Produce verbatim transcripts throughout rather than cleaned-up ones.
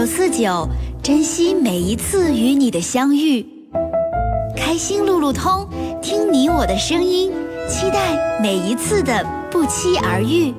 九四九，珍惜每一次与你的相遇。开心路路通，听你我的声音，期待每一次的不期而遇。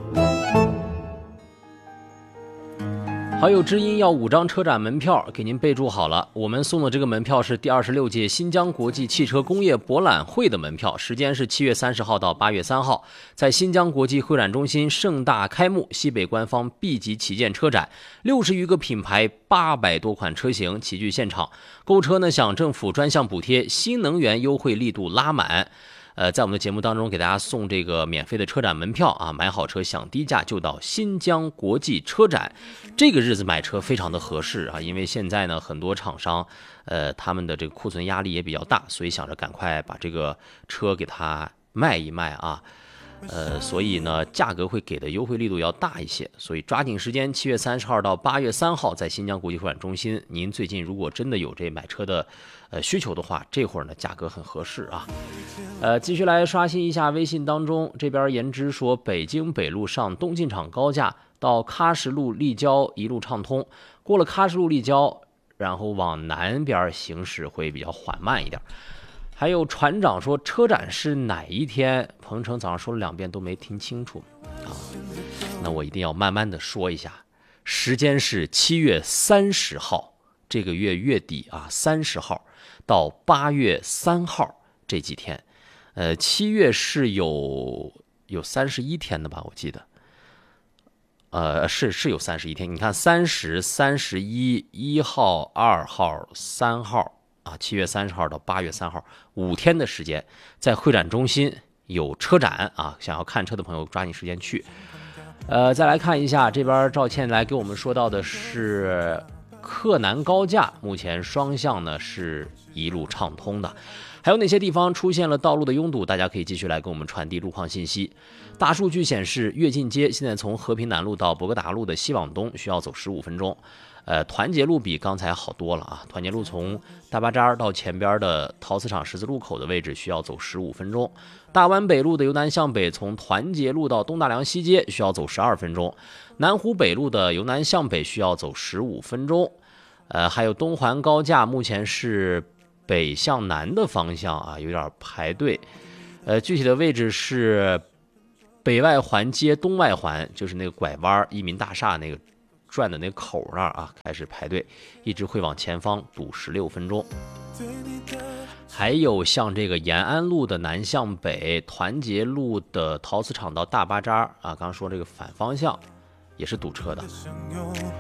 好友知音要五张车展门票，给您备注好了。我们送的这个门票是第二十六届新疆国际汽车工业博览会的门票，时间是七月三十号到八月三号，在新疆国际会展中心盛大开幕。西北官方 B 级旗舰车展，六十余个品牌，八百多款车型齐聚现场。购车呢，享政府专项补贴，新能源优惠力度拉满。呃，在我们的节目当中给大家送这个免费的车展门票啊，买好车享低价就到新疆国际车展。这个日子买车非常的合适啊，因为现在呢很多厂商呃他们的这个库存压力也比较大，所以想着赶快把这个车给它卖一卖啊。呃，所以呢，价格会给的优惠力度要大一些，所以抓紧时间，七月三十号到八月三号，在新疆国际会展中心。您最近如果真的有这买车的呃需求的话，这会儿呢价格很合适啊。呃，继续来刷新一下微信当中，这边言之说，北京北路上东进场高架到喀什路立交一路畅通，过了喀什路立交，然后往南边行驶会比较缓慢一点。还有船长说车展是哪一天？鹏程早上说了两遍都没听清楚啊，那我一定要慢慢的说一下。时间是七月三十号，这个月月底啊，三十号到八月三号这几天。呃，七月是有有三十一天的吧？我记得，呃，是是有三十一天。你看，三十、三十一、一号、二号、三号。啊，七月三十号到八月三号，五天的时间，在会展中心有车展啊，想要看车的朋友抓紧时间去。呃，再来看一下这边赵倩来给我们说到的是克南高架，目前双向呢是一路畅通的。还有哪些地方出现了道路的拥堵？大家可以继续来给我们传递路况信息。大数据显示，跃进街现在从和平南路到博格达路的西往东需要走十五分钟。呃，团结路比刚才好多了啊！团结路从大巴扎到前边的陶瓷厂十字路口的位置需要走十五分钟。大湾北路的由南向北从团结路到东大梁西街需要走十二分钟。南湖北路的由南向北需要走十五分钟。呃，还有东环高架目前是北向南的方向啊，有点排队。呃，具体的位置是北外环街东外环，就是那个拐弯一民大厦那个转的那口那儿啊，开始排队，一直会往前方堵十六分钟。还有像这个延安路的南向北，团结路的陶瓷厂到大巴扎啊，刚刚说这个反方向也是堵车的。